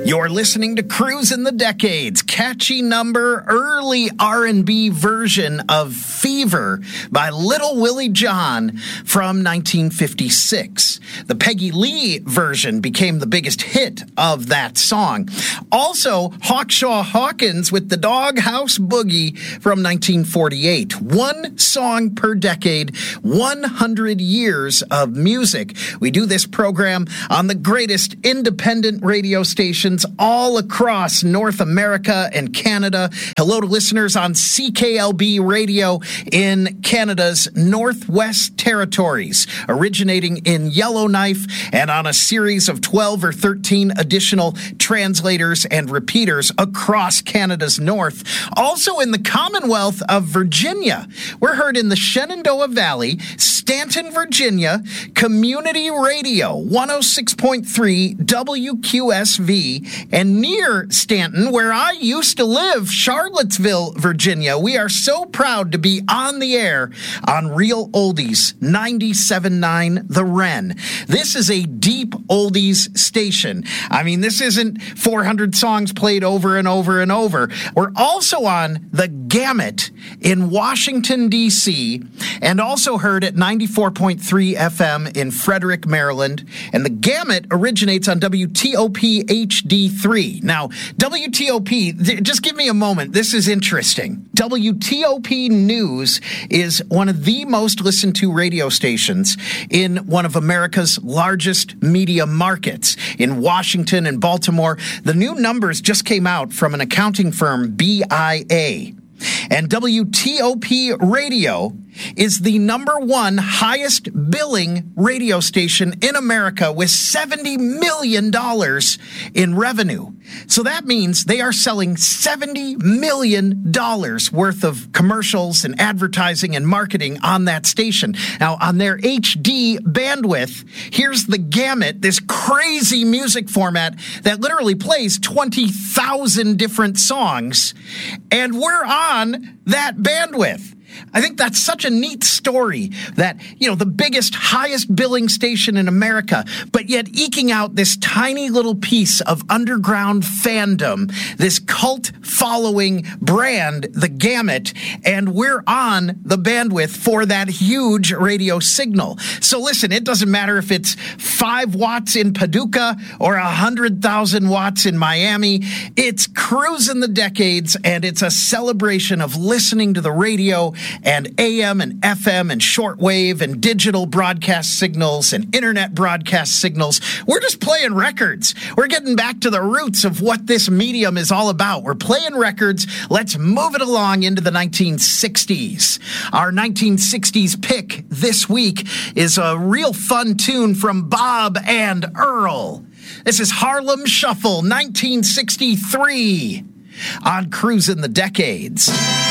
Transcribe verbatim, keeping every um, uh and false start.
You're listening to Cruisin' the Decades, catchy number, early R and B version of Fever by Little Willie John from nineteen fifty-six. The Peggy Lee version became the biggest hit of that song. Also, Hawkshaw Hawkins with the Doghouse Boogie from nineteen forty-eight. One song per decade, one hundred years of music. We do this program on the greatest independent radio stations all across North America and Canada. Hello to listeners on C K L B radio in Canada's Northwest Territories, originating in Yellowknife and on a series of twelve or thirteen additional translators and repeaters across Canada's north. Also in the Commonwealth of Virginia, we're heard in the Shenandoah Valley, Stanton, Virginia, Community Radio, one oh six point three W Q S V, and near Stanton, where I used to live, Charlottesville, Virginia. We are so proud to be on the air on Real Oldies ninety-seven point nine The Wren. This is a deep oldies station. I mean, this isn't four hundred songs played over and over and over. We're also on the Gamut in Washington, D C, and also heard at ninety-four point three F M in Frederick, Maryland. And the Gamut originates on W T O P H D three. Now, W T O P, th- just give me a moment. This is interesting. W T O P News is one of the most listened to radio stations in one of America's largest media markets. In Washington and Baltimore, the new numbers just came out from an accounting firm, B I A. And W T O P Radio is the number one highest billing radio station in America with seventy million dollars in revenue. So that means they are selling seventy million dollars worth of commercials and advertising and marketing on that station. Now, on their H D bandwidth, here's the Gamut, this crazy music format that literally plays twenty thousand different songs, and we're on that bandwidth. I think that's such a neat story that, you know, the biggest, highest billing station in America, but yet eking out this tiny little piece of underground fandom, this cult following brand, the Gamut, and we're on the bandwidth for that huge radio signal. So listen, it doesn't matter if it's five watts in Paducah or one hundred thousand watts in Miami. It's Cruisin' the Decades, and it's a celebration of listening to the radio and A M and F M and shortwave and digital broadcast signals and internet broadcast signals. We're just playing records. We're getting back to the roots of what this medium is all about. We're playing records. Let's move it along into the nineteen sixties. Our nineteen sixties pick this week is a real fun tune from Bob and Earl. This is Harlem Shuffle nineteen sixty-three on Cruisin' the Decades.